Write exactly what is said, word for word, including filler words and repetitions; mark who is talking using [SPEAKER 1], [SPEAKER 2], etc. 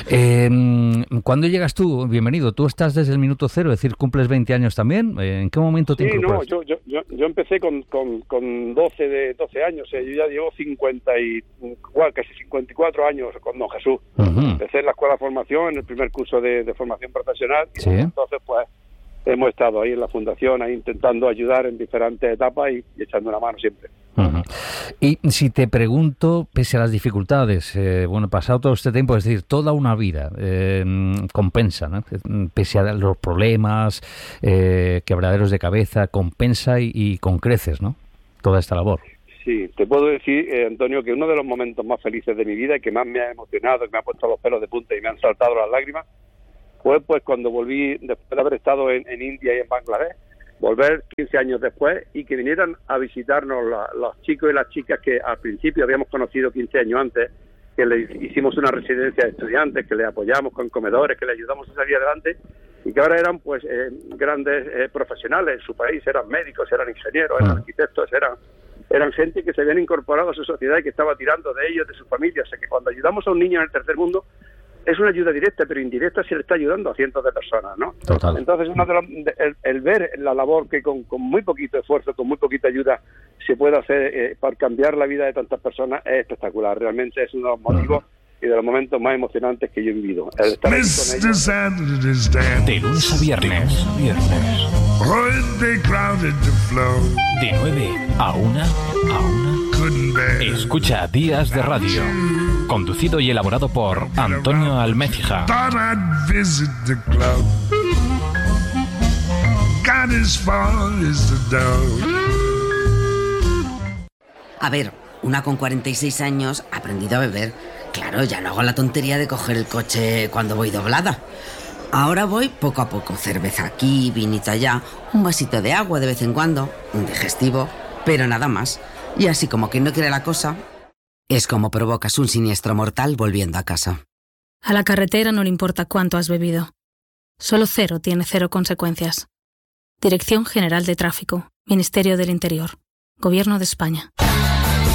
[SPEAKER 1] Eh, ¿Cuándo llegas tú? Bienvenido. Tú estás desde el minuto cero, es decir, cumples veinte años también. ¿En qué momento te
[SPEAKER 2] sí,
[SPEAKER 1] incorporas?
[SPEAKER 2] Sí, no, yo, yo, yo, yo empecé con, con, con doce, de, doce años. Eh, yo ya llevo cincuenta y, igual, casi cincuenta y cuatro años con don Jesús. Uh-huh. Empecé en la escuela de formación, en el primer curso de, de formación profesional. Y
[SPEAKER 1] sí.
[SPEAKER 2] Entonces, pues, hemos estado ahí en la fundación, ahí intentando ayudar en diferentes etapas y, y echando una mano siempre.
[SPEAKER 1] Uh-huh. Y si te pregunto, pese a las dificultades, eh, bueno, pasado todo este tiempo, es decir, toda una vida, eh, compensa, ¿no? Pese a los problemas, eh, quebraderos de cabeza, compensa y, y con creces, ¿no? Toda esta labor.
[SPEAKER 2] Sí, te puedo decir, eh, Antonio, que uno de los momentos más felices de mi vida y que más me ha emocionado, que me ha puesto los pelos de punta y me han saltado las lágrimas, fue pues cuando volví, después de haber estado en, en India y en Bangladesh, volver quince años después y que vinieran a visitarnos la, los chicos y las chicas que al principio habíamos conocido quince años antes, que le hicimos una residencia de estudiantes, que le apoyamos con comedores, que le ayudamos a salir adelante y que ahora eran pues eh, grandes eh, profesionales en su país, eran médicos, eran ingenieros, eran arquitectos, eran eran gente que se habían incorporado a su sociedad y que estaba tirando de ellos, de sus familias. O sea que cuando ayudamos a un niño en el tercer mundo, es una ayuda directa, pero indirecta se le está ayudando a cientos de personas, ¿no?
[SPEAKER 1] Total.
[SPEAKER 2] Entonces, uno de los, el, el ver la labor que con, con muy poquito esfuerzo, con muy poquita ayuda, se puede hacer eh, para cambiar la vida de tantas personas es espectacular. Realmente es uno de los motivos y de los momentos más emocionantes que yo he vivido. El estar ahí con ellos.
[SPEAKER 3] De lunes a viernes. viernes. De nueve a una. A una. Escucha Días de Radio. Conducido y elaborado por Antonio Almecija.
[SPEAKER 4] A ver, una con cuarenta y seis años ha aprendido a beber. Claro, ya no hago la tontería de coger el coche cuando voy doblada. Ahora voy poco a poco, cerveza aquí, vinito allá, un vasito de agua de vez en cuando, un digestivo, pero nada más. Y así como quien no quiere la cosa, es como provocas un siniestro mortal volviendo a casa.
[SPEAKER 5] A la carretera no le importa cuánto has bebido. Solo cero tiene cero consecuencias. Dirección General de Tráfico, Ministerio del Interior, Gobierno de España.